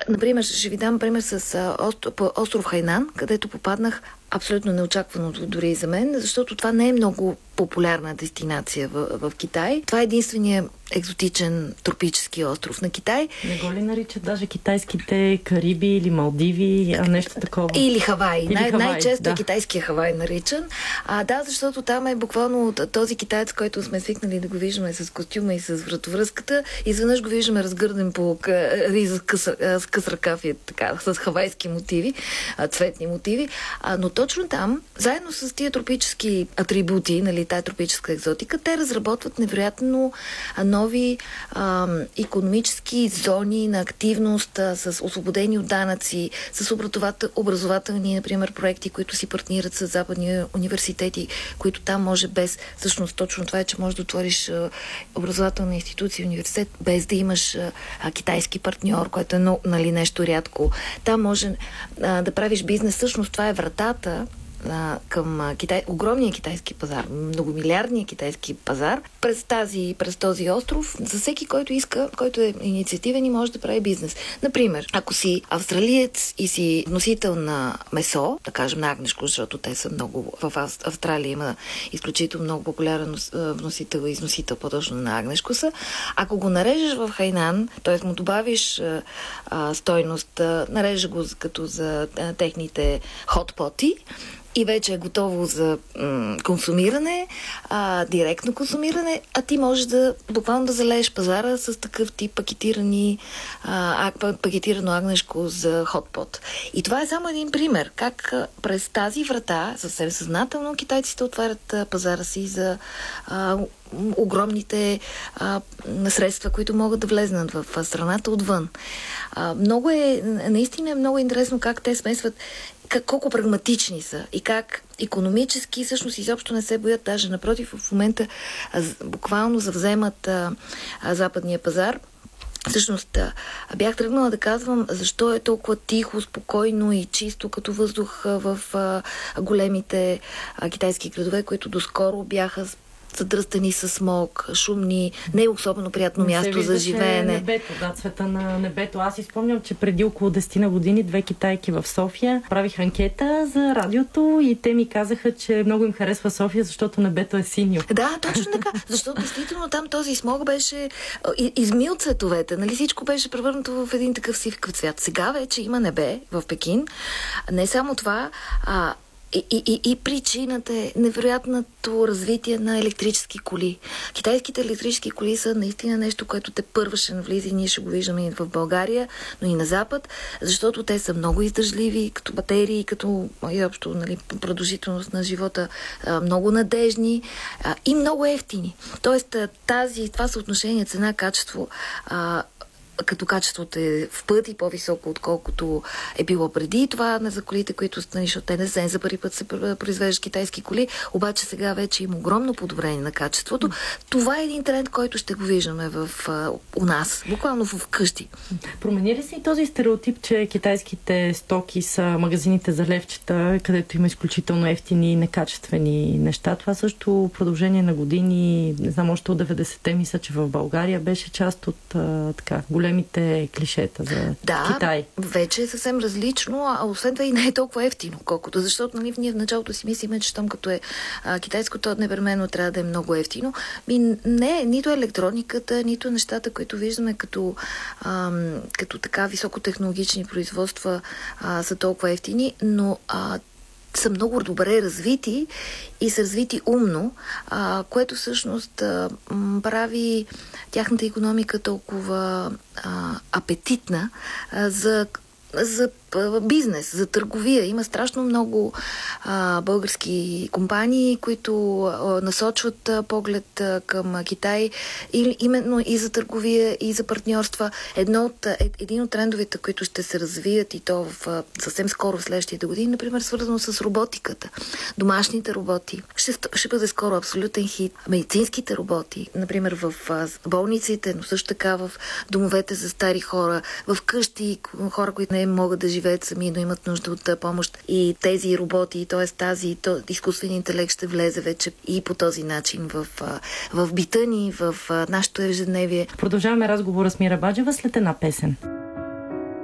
Например, ще ви дам пример с остров Хайнан, където попаднах абсолютно неочакваното дори и за мен, защото това не е много популярна дестинация в Китай. Това е единствения екзотичен тропически остров на Китай. Не го ли наричат даже китайските Кариби или Малдиви, а нещо такова? Или Хавай. Най-често китайския Хавай наричан. Да, защото там е буквално този китаец, който сме свикнали да го виждаме с костюма и с вратовръзката. Изведнъж го виждаме разгърден по риза с къс ръкав и така, с хавайски мотиви, цветни мотиви. Но точно там, заедно с тия тропически атрибути, нали, тая тропическа екзотика, те разработват невероятно нови икономически зони на активност, с освободени от данъци, с образователни, например, проекти, които си партнират с западни университети, които там може без, всъщност точно това е, че можеш да отвориш образователна институция, университет, без да имаш китайски партньор, което е нали, нещо рядко. Там може да правиш бизнес, всъщност това е вратата към огромния китайски пазар, многомилиардния китайски пазар, през този остров, за всеки, който иска, който е инициативен и може да прави бизнес. Например, ако си австралиец и си вносител на месо, да кажем на агнешко, защото те са много, в Австралия има изключително много популярен вносител и износител по-точно на агнешко са, ако го нарежеш в Хайнан, т.е. му добавиш стойност, нарежеш го като за техните хотпоти, и вече е готово за консумиране, директно консумиране, а ти можеш да буквално да залееш пазара с такъв тип пакетирано агнешко за хотпот. И това е само един пример, как през тази врата, съвсем съзнателно, китайците отварят пазара си за огромните средства, които могат да влезнат в страната отвън. Наистина е много интересно как те смесват, колко прагматични са и как икономически всъщност изобщо не се боят, даже напротив, в момента буквално завземат западния пазар. Всъщност, бях тръгнала да казвам защо е толкова тихо, спокойно и чисто като въздух в големите китайски градове, които доскоро бяха задръстени с смог, шумни, не е особено приятно място за живеене. Небето, цвета на небето. Аз изпомням, че преди около 10 години 2 китайки в София правих анкета за радиото и те ми казаха, че много им харесва София, защото небето е синьо. Да, точно така. Защото действително там този смог беше измил цветовете. Нали? Всичко беше превърнато в един такъв сив цвят. Сега вече има небе в Пекин. Не само това, и причината е невероятното развитие на електрически коли. Китайските електрически коли са наистина нещо, което те първа ще навлиза и ние ще го виждаме и в България, но и на Запад, защото те са много издържливи, като батерии, като изобщо, нали, продължителност на живота, много надежни и много евтини. Тоест това съотношение цена-качество, като качеството е в пъти по-високо, отколкото е било преди. Това не за колите, които защото те не за първи път се произвеждат китайски коли, обаче сега вече има огромно подобрение на качеството. Това е един тренд, който ще го виждаме у нас, буквално в къщи. Промени ли се и този стереотип, че китайските стоки са магазините за левчета, където има изключително ефтини и некачествени неща? Това също продължение на години, не знам, още от 90-те, мисля, че в България беше част от големите клишета за Китай. Да, вече е съвсем различно, а освен това и не е толкова ефтино, колкото, защото нали, ние в началото си мислиме, че там като е китайско, то непременно трябва да е много ефтино. Не, нито електрониката, нито нещата, които виждаме като така високотехнологични производства са толкова ефтини, но са много добре развити и са развити умно, което всъщност прави тяхната икономика толкова апетитна за бизнес, за търговия. Има страшно много български компании, които насочват поглед към Китай именно и за търговия, и за партньорства. Един от трендовете, които ще се развият и то в съвсем скоро в следващите години, например, свързано с роботиката. Домашните роботи. Ще бъде скоро абсолютен хит. Медицинските роботи, например в болниците, но също така в домовете за стари хора, в къщи, хора, които не могат да живеят сами, но имат нужда от помощ. И тези роботи, т.е. изкуствен интелект ще влезе вече и по този начин в бита ни, в нашето ежедневие. Продължаваме разговора с Мира Баджева след една песен.